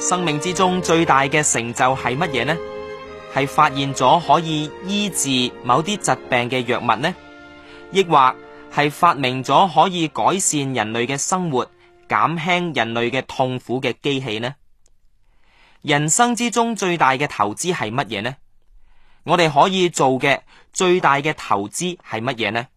生命之中最大嘅成就係乜嘢呢？係發現咗可以醫治某啲疾病嘅藥物呢？抑或係發明咗可以改善人類嘅生活、減輕人類嘅痛苦嘅機器呢？人生之中最大嘅投資係乜嘢呢？我哋可以做嘅最大嘅投資係乜嘢呢？